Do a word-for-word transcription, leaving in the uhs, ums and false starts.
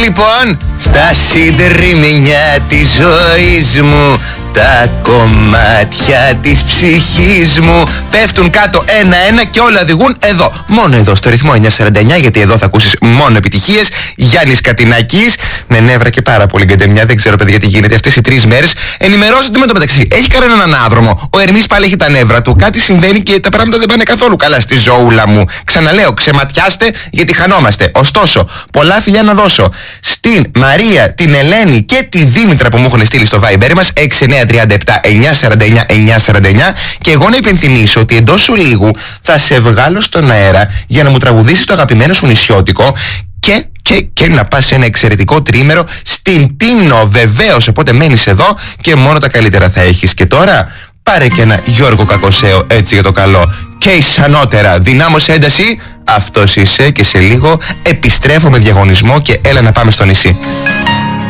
λοιπόν στα συντριμμινιά της ζωής μου, τα κομμάτια της ψυχής μου πέφτουν κάτω ένα-ένα και όλα οδηγούν εδώ. Μόνο εδώ, στο ρυθμό εννιακόσια σαράντα εννιά, γιατί εδώ θα ακούσεις μόνο επιτυχίες. Γιάννης Κατινάκης, με νεύρα και πάρα πολύ γκαντεμιά. Δεν ξέρω, παιδιά, τι γίνεται αυτές οι τρεις μέρες. Ενημερώστε με το μεταξύ. Έχει κανέναν ανάδρομο. Ο Ερμής πάλι έχει τα νεύρα του. Κάτι συμβαίνει και τα πράγματα δεν πάνε καθόλου καλά στη ζωούλα μου. Ξαναλέω, ξεματιάστε γιατί χανόμαστε. Ωστόσο, πολλά φιλιά να δώσω στην Μαρία, την Ελένη και τη Δήμητρα που μου έχουν στείλει στο Viber μας έξι εννιά τρία επτά εννιά σαράντα εννιά εννιά σαράντα εννιά, και εγώ να υπενθυμίσω ότι εντός ολίγου θα σε βγάλω στον αέρα για να μου τραγουδήσεις το αγαπημένο σου νησιώτικο και, και, και να πας σε ένα εξαιρετικό τρίμερο στην Τίνο, βεβαίως. Οπότε μένεις εδώ και μόνο τα καλύτερα θα έχεις. Και τώρα πάρε και ένα Γιώργο Κακοσέο, έτσι για το καλό. Και ισανότερα, δυνάμωσε ένταση, αυτός είσαι, και σε λίγο επιστρέφω με διαγωνισμό και έλα να πάμε στο νησί.